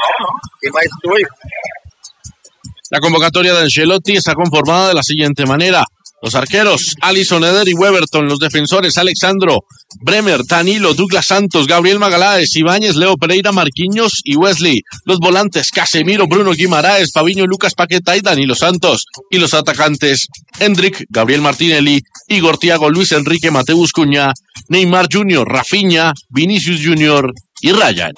La convocatoria de Ancelotti está conformada de la siguiente manera. Los arqueros, Alisson, Eder y Weberton. Los defensores, Alexandro, Bremer, Danilo, Douglas Santos, Gabriel Magaláes, Ibáñez, Leo Pereira, Marquinhos y Wesley. Los volantes, Casemiro, Bruno Guimaraes, Fabinho, Lucas Paquetá y Danilo Santos. Y los atacantes, Hendrik, Gabriel Martinelli, Igor Thiago, Luis Enrique, Mateus Cunha, Neymar Jr., Rafinha, Vinicius Jr. y Ryan.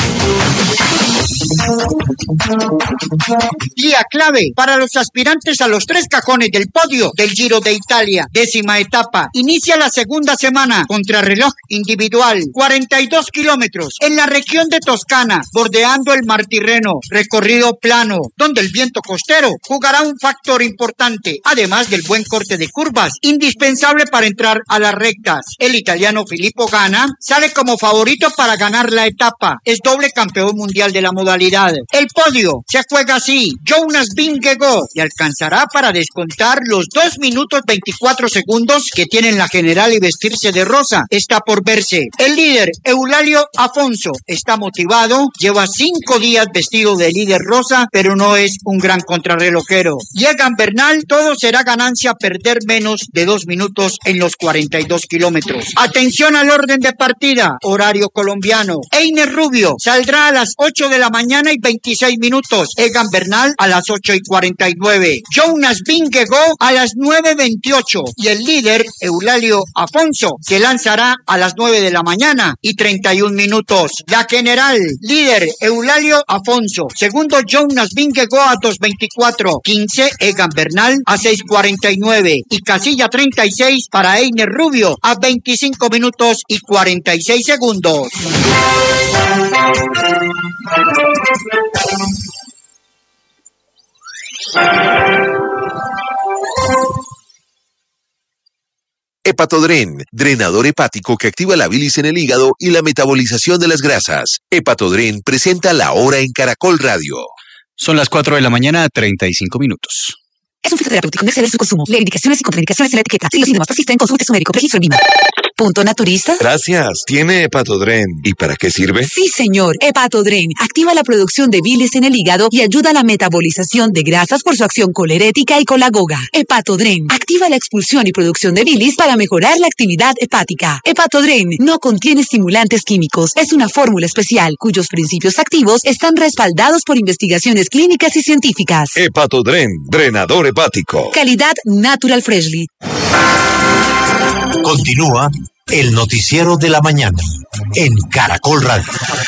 Día clave para los aspirantes a los 3 cajones del podio del Giro de Italia. 10ª etapa. Inicia la segunda semana. Contrarreloj individual. 42 kilómetros en la región de Toscana, bordeando el Mar Tirreno. Recorrido plano, donde el viento costero jugará un factor importante, además del buen corte de curvas, indispensable para entrar a las rectas. El italiano Filippo Ganna sale como favorito para ganar la etapa. Es doble campeón mundial de la modalidad. El podio se juega así. Jonas Vingegaard le alcanzará para descontar los 2 minutos 24 segundos que tienen la general y vestirse de rosa. Está por verse. El líder, Eulálio Afonso, está motivado. Lleva 5 días vestido de líder rosa, pero no es un gran contrarrelojero. Egan Bernal, todo será ganancia perder menos de 2 minutos en los 42 kilómetros. Atención al orden de partida. Horario colombiano. Einer Rubio saldrá a las 8 de la mañana y 26 minutos. Egan Bernal a las 8:49. Jonas Vingegaard a las 9:28. Y el líder, Eulálio Afonso, se lanzará a las 9 de la mañana y 31 minutos. La general, líder, Eulálio Afonso. Segundo, Jonas Vingegaard a 2:24. 15, Egan Bernal a 6:49. Y casilla 36 para Einer Rubio a 25 minutos y 46 segundos. Hepatodren, drenador hepático que activa la bilis en el hígado y la metabolización de las grasas. Hepatodren presenta La Hora en Caracol Radio. Son las 4 de la mañana, 35 minutos. Es un fitoterapéutico, no exceder su consumo. Lee indicaciones y contraindicaciones en la etiqueta. Si los síntomas persisten, consulte a su médico. Registro en Lima. ¿Punto naturista? Gracias. ¿Tiene Hepatodren? ¿Y para qué sirve? Sí, señor. Hepatodren activa la producción de bilis en el hígado y ayuda a la metabolización de grasas por su acción colerética y colagoga. Hepatodren activa la expulsión y producción de bilis para mejorar la actividad hepática. Hepatodren no contiene estimulantes químicos. Es una fórmula especial cuyos principios activos están respaldados por investigaciones clínicas y científicas. Hepatodren, drenador hepático. Calidad Natural Freshly. Continúa el noticiero de la mañana en Caracol Radio.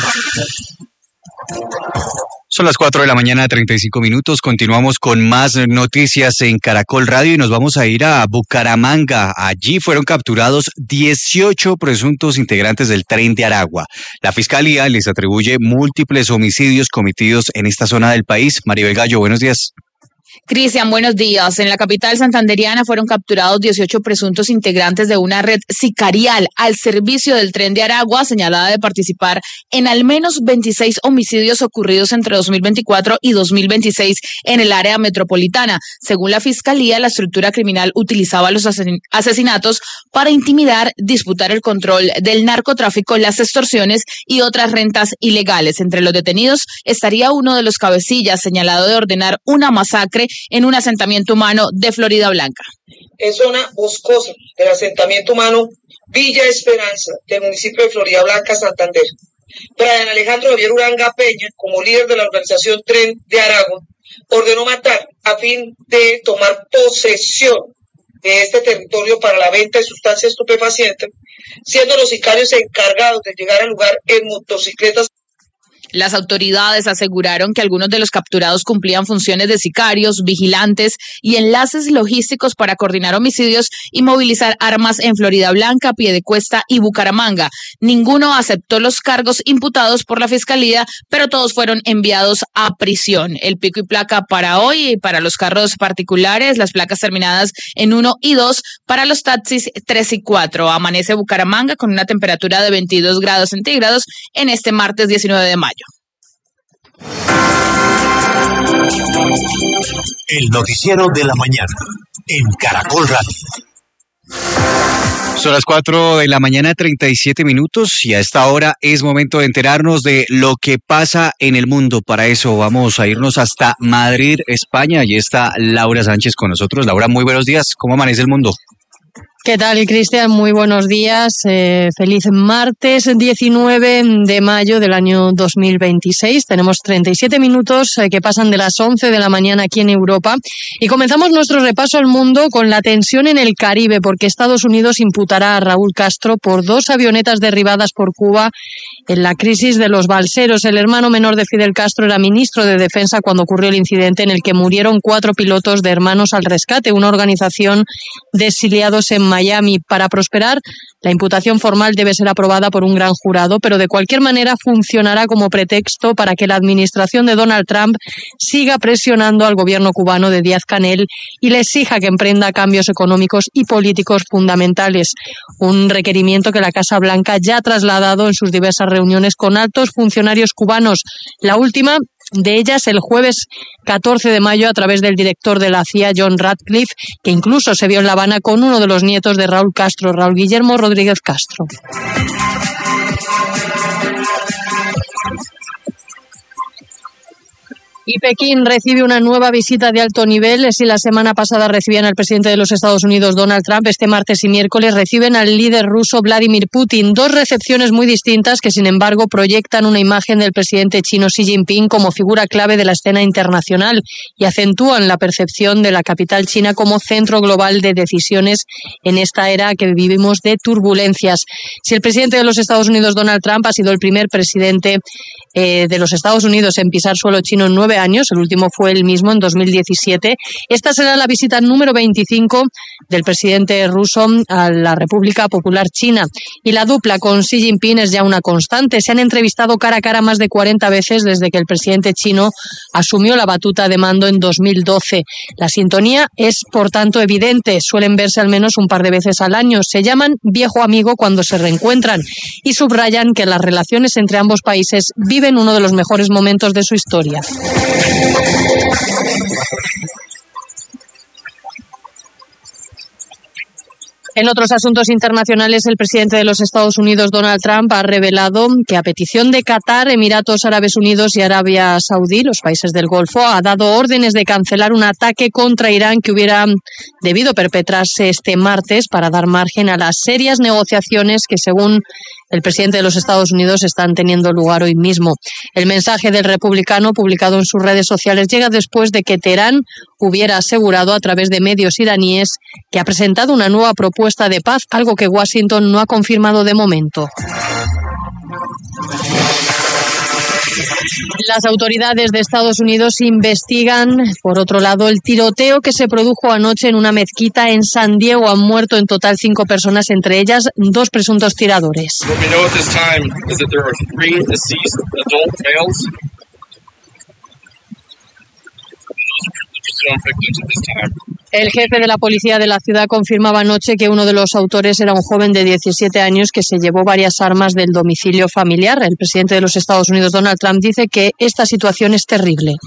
Son las 4 de la mañana, 35 minutos. Continuamos con más noticias en Caracol Radio y nos vamos a ir a Bucaramanga. Allí fueron capturados 18 presuntos integrantes del Tren de Aragua. La Fiscalía les atribuye múltiples homicidios cometidos en esta zona del país. Maribel Gallo, buenos días. Cristian, buenos días. En la capital santanderiana fueron capturados 18 presuntos integrantes de una red sicarial al servicio del Tren de Aragua, señalada de participar en al menos 26 homicidios ocurridos entre 2024 y 2026 en el área metropolitana. Según la Fiscalía, la estructura criminal utilizaba los asesinatos para intimidar, disputar el control del narcotráfico, las extorsiones y otras rentas ilegales. Entre los detenidos estaría uno de los cabecillas, señalado de ordenar una masacre en un asentamiento humano de Florida Blanca. Es zona boscosa del asentamiento humano Villa Esperanza del municipio de Florida Blanca, Santander. Brian Alejandro Javier Uranga Peña, como líder de la organización Tren de Aragua, ordenó matar a fin de tomar posesión de este territorio para la venta de sustancias estupefacientes, siendo los sicarios encargados de llegar al lugar en motocicletas. Las autoridades aseguraron que algunos de los capturados cumplían funciones de sicarios, vigilantes y enlaces logísticos para coordinar homicidios y movilizar armas en Florida Blanca, Piedecuesta y Bucaramanga. Ninguno aceptó los cargos imputados por la Fiscalía, pero todos fueron enviados a prisión. El pico y placa para hoy, para los carros particulares, las placas terminadas en 1 y 2, para los taxis 3 y 4. Amanece Bucaramanga con una temperatura de 22 grados centígrados en este martes 19 de mayo. El noticiero de la mañana en Caracol Radio. Son las 4 de la mañana, 37 minutos, y a esta hora es momento de enterarnos de lo que pasa en el mundo. Para eso vamos a irnos hasta Madrid, España. Allí está Laura Sánchez con nosotros. Laura, muy buenos días. ¿Cómo amanece el mundo? ¿Qué tal, Cristian? Muy buenos días. Feliz martes 19 de mayo del año 2026. Tenemos 37 minutos que pasan de las 11 de la mañana aquí en Europa. Y comenzamos nuestro repaso al mundo con la tensión en el Caribe, porque Estados Unidos imputará a Raúl Castro por 2 avionetas derribadas por Cuba en la crisis de los balseros. El hermano menor de Fidel Castro era ministro de Defensa cuando ocurrió el incidente en el que murieron 4 pilotos de Hermanos al Rescate, una organización de exiliados en Miami. Para prosperar, la imputación formal debe ser aprobada por un gran jurado, pero de cualquier manera funcionará como pretexto para que la administración de Donald Trump siga presionando al gobierno cubano de Díaz-Canel y le exija que emprenda cambios económicos y políticos fundamentales. Un requerimiento que la Casa Blanca ya ha trasladado en sus diversas reuniones con altos funcionarios cubanos. La última de ellas el jueves 14 de mayo a través del director de la CIA, John Ratcliffe, que incluso se vio en La Habana con uno de los nietos de Raúl Castro, Raúl Guillermo Rodríguez Castro. Y Pekín recibe una nueva visita de alto nivel. Si la semana pasada recibían al presidente de los Estados Unidos, Donald Trump, este martes y miércoles reciben al líder ruso Vladimir Putin. 2 recepciones muy distintas que, sin embargo, proyectan una imagen del presidente chino Xi Jinping como figura clave de la escena internacional y acentúan la percepción de la capital china como centro global de decisiones en esta era que vivimos de turbulencias. Si el presidente de los Estados Unidos, Donald Trump, ha sido el primer presidente de los Estados Unidos en pisar suelo chino en 9 años, el último fue él mismo en 2017. Esta será la visita número 25 del presidente ruso a la República Popular China. Y la dupla con Xi Jinping es ya una constante. Se han entrevistado cara a cara más de 40 veces desde que el presidente chino asumió la batuta de mando en 2012. La sintonía es, por tanto, evidente. Suelen verse al menos un par de veces al año. Se llaman viejo amigo cuando se reencuentran y subrayan que las relaciones entre ambos países viven uno de los mejores momentos de su historia. En otros asuntos internacionales, el presidente de los Estados Unidos, Donald Trump, ha revelado que a petición de Qatar, Emiratos Árabes Unidos y Arabia Saudí, los países del Golfo, ha dado órdenes de cancelar un ataque contra Irán que hubiera debido perpetrarse este martes para dar margen a las serias negociaciones que, según el presidente de los Estados Unidos, están teniendo lugar hoy mismo. El mensaje del republicano, publicado en sus redes sociales, llega después de que Teherán hubiera asegurado a través de medios iraníes que ha presentado una nueva propuesta de paz, algo que Washington no ha confirmado de momento. Las autoridades de Estados Unidos investigan, por otro lado, el tiroteo que se produjo anoche en una mezquita en San Diego. Han muerto en total 5 personas, entre ellas 2 presuntos tiradores. El jefe de la policía de la ciudad confirmaba anoche que uno de los autores era un joven de 17 años que se llevó varias armas del domicilio familiar. El presidente de los Estados Unidos, Donald Trump, dice que esta situación es terrible.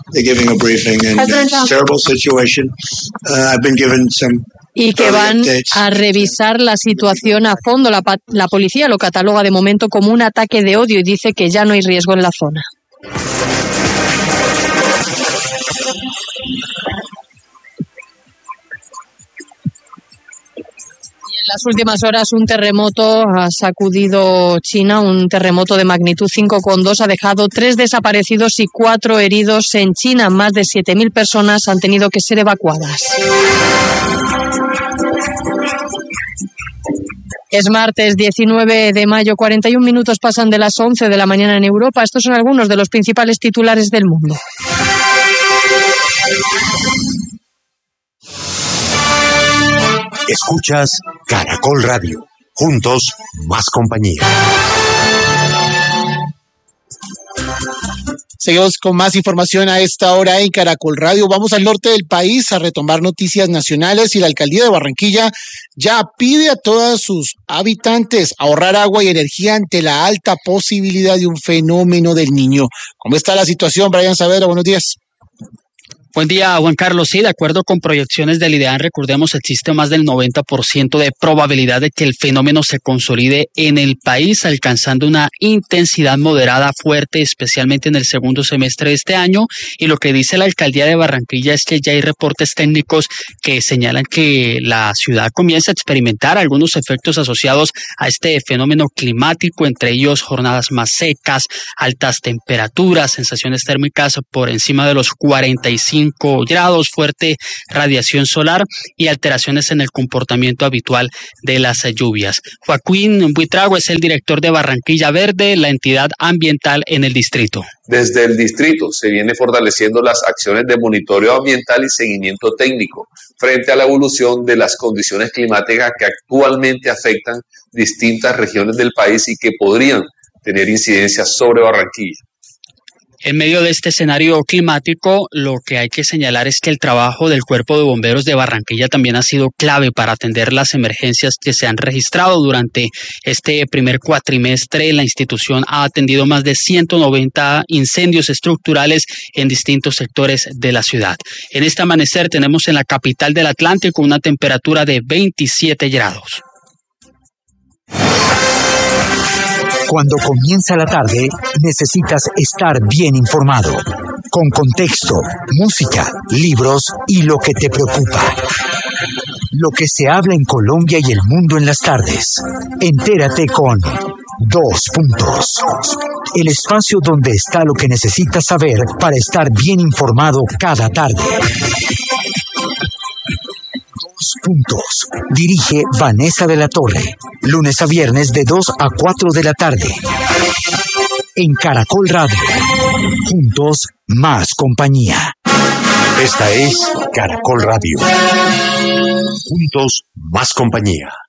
Y que van a revisar la situación a fondo. La policía lo cataloga de momento como un ataque de odio y dice que ya no hay riesgo en la zona. En las últimas horas un terremoto ha sacudido China, un terremoto de magnitud 5,2 ha dejado 3 desaparecidos y 4 heridos en China. Más de 7.000 personas han tenido que ser evacuadas. Es martes 19 de mayo, 41 minutos pasan de las 11 de la mañana en Europa. Estos son algunos de los principales titulares del mundo. Escuchas Caracol Radio. Juntos, más compañía. Seguimos con más información a esta hora en Caracol Radio. Vamos al norte del país a retomar noticias nacionales y la alcaldía de Barranquilla ya pide a todos sus habitantes ahorrar agua y energía ante la alta posibilidad de un fenómeno del Niño. ¿Cómo está la situación, Brian Saavedra? Buenos días. Buen día, Juan Carlos. Sí, de acuerdo con proyecciones del IDEAN, recordemos, existe más del 90% de probabilidad de que el fenómeno se consolide en el país, alcanzando una intensidad moderada fuerte, especialmente en el segundo semestre de este año. Y lo que dice la alcaldía de Barranquilla es que ya hay reportes técnicos que señalan que la ciudad comienza a experimentar algunos efectos asociados a este fenómeno climático, entre ellos jornadas más secas, altas temperaturas, sensaciones térmicas por encima de los 45 grados, fuerte radiación solar y alteraciones en el comportamiento habitual de las lluvias. Joaquín Buitrago es el director de Barranquilla Verde, la entidad ambiental en el distrito. Desde el distrito se viene fortaleciendo las acciones de monitoreo ambiental y seguimiento técnico frente a la evolución de las condiciones climáticas que actualmente afectan distintas regiones del país y que podrían tener incidencia sobre Barranquilla. En medio de este escenario climático, lo que hay que señalar es que el trabajo del Cuerpo de Bomberos de Barranquilla también ha sido clave para atender las emergencias que se han registrado durante este primer cuatrimestre. La institución ha atendido más de 190 incendios estructurales en distintos sectores de la ciudad. En este amanecer tenemos en la capital del Atlántico una temperatura de 27 grados. Cuando comienza la tarde, necesitas estar bien informado, con contexto, música, libros y lo que te preocupa. Lo que se habla en Colombia y el mundo en las tardes. Entérate con 2 Puntos. El espacio donde está lo que necesitas saber para estar bien informado cada tarde. 2 Puntos. Dirige Vanessa de la Torre. Lunes a viernes de 2 a 4 de la tarde. En Caracol Radio. Juntos, más compañía. Esta es Caracol Radio. Juntos, más compañía.